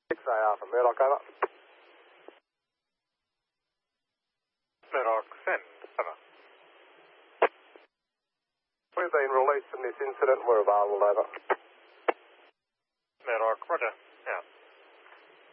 6A Alpha, Murdoch, over. Murdoch, send, over. We've been released from this incident. We're available, over. Murdoch, roger.